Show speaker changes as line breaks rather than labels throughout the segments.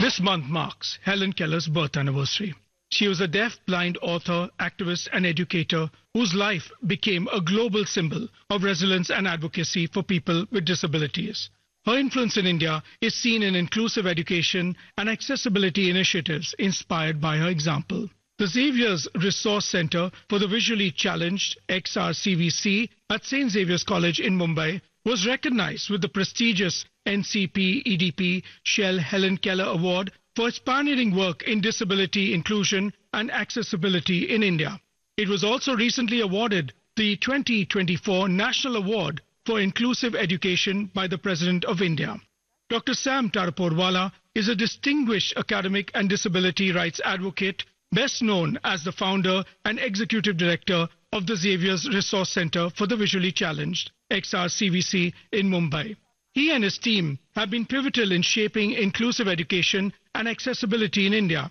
This month marks Helen Keller's birth anniversary. She was a deaf-blind author, activist and educator whose life became a global symbol of resilience and advocacy for people with disabilities. Her influence in India is seen in inclusive education and accessibility initiatives inspired by her example. The Xavier's Resource Centre for the Visually Challenged, XRCVC, at St. Xavier's College in Mumbai was recognized with the prestigious NCP EDP Shell Helen Keller Award for its pioneering work in disability inclusion and accessibility in India. It was also recently awarded the 2024 National Award for Inclusive Education by the President of India. Dr. Sam Taraporwala is a distinguished academic and disability rights advocate, best known as the founder and executive director of the Xavier's Resource Centre for the Visually Challenged, XRCVC, in Mumbai. He and his team have been pivotal in shaping inclusive education and accessibility in India.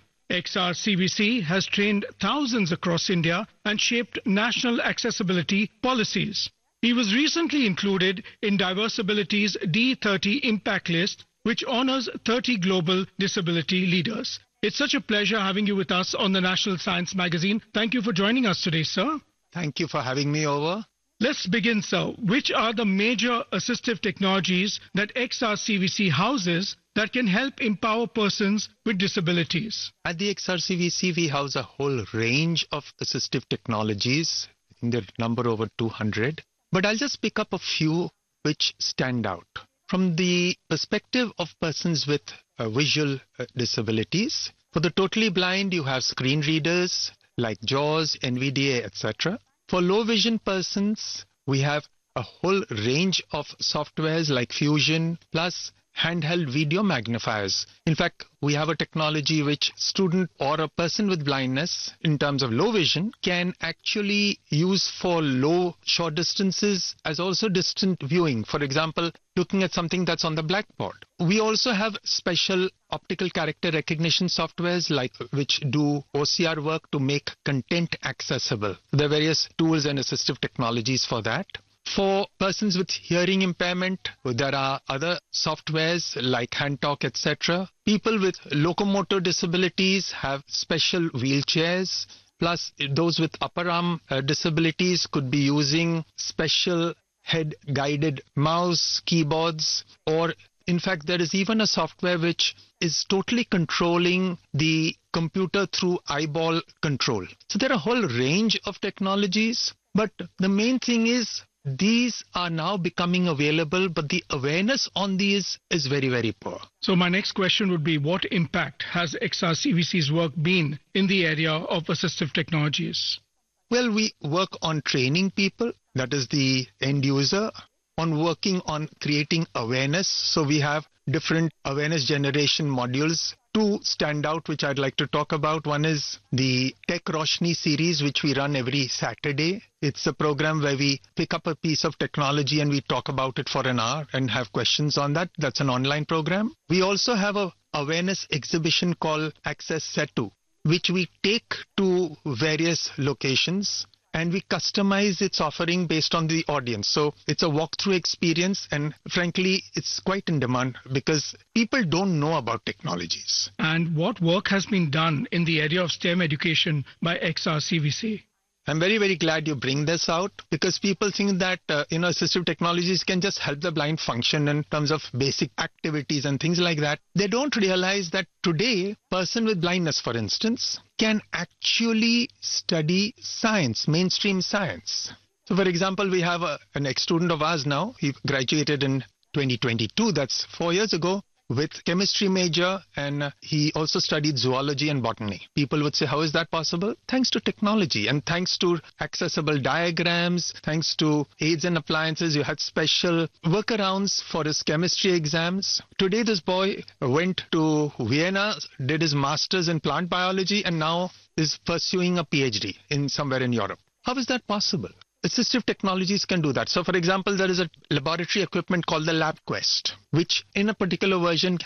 XRCVC has trained thousands across India and shaped national accessibility policies. He was recently included in Diversability's D30 Impact List, which honors 30 global disability leaders. It's such a pleasure having you with us on the National Science Magazine. Thank you for joining us today, sir.
Thank you for having me over.
Let's begin, sir. Which are the major assistive technologies that XRCVC houses that can help empower persons with disabilities?
At the XRCVC, we house a whole range of assistive technologies, in the number over 200. But I'll just pick up a few which stand out. From the perspective of persons with visual disabilities, for the totally blind, you have screen readers like JAWS, NVDA, etc. For low vision persons, we have a whole range of softwares like Fusion, plus handheld video magnifiers. In fact, we have a technology which student or a person with blindness in terms of low vision can actually use for low short distances as also distant viewing. For example, looking at something that's on the blackboard. We also have special optical character recognition softwares like which do OCR work to make content accessible. There are various tools and assistive technologies for that. For persons with hearing impairment, there are other softwares like HandTalk, etc. People with locomotor disabilities have special wheelchairs. Plus, those with upper arm disabilities could be using special head-guided mouse, keyboards, or in fact, there is even a software which is totally controlling the computer through eyeball control. So there are a whole range of technologies, but the main thing is these are now becoming available, but the awareness on these is very, very poor.
So my next question would be, what impact has XRCVC's work been in the area of assistive technologies?
Well, we work on training people, that is the end user, on working on creating awareness. So we have different awareness generation modules. Two stand out which I'd like to talk about. One is the Tech Roshni series, which we run every Saturday. It's a program where we pick up a piece of technology and we talk about it for an hour and have questions on that. That's an online program. We also have a awareness exhibition called Access Setu, which we take to various locations and we customize its offering based on the audience. So it's a walkthrough experience, and frankly, it's quite in demand because people don't know about technologies.
And what work has been done in the area of STEM education by XRCVC?
I'm very, very glad you bring this out because people think that, assistive technologies can just help the blind function in terms of basic activities and things like that. They don't realize that today, person with blindness, for instance, can actually study science, mainstream science. So, for example, we have an ex-student of ours now. He graduated in 2022, that's 4 years ago, with chemistry major, and he also studied zoology and botany. People would say, how is that possible? Thanks to technology and thanks to accessible diagrams, thanks to aids and appliances. You had special workarounds for his chemistry exams. Today this boy went to Vienna, did his master's in plant biology, and now is pursuing a PhD in somewhere in Europe. How is that possible? Assistive technologies can do that. So, for example, there is a laboratory equipment called the LabQuest, which in a particular version